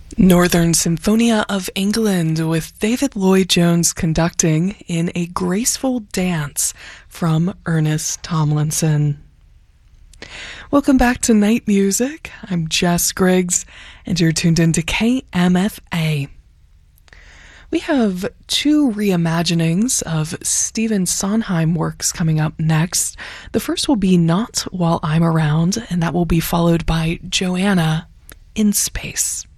Northern Symphonia of England with David Lloyd-Jones conducting in a graceful dance from Ernest Tomlinson. Welcome back to Night Music. I'm Jess Griggs, and you're tuned into KMFA. We have two reimaginings of Stephen Sondheim works coming up next. The first will be Not While I'm Around, and that will be followed by Joanna in Space.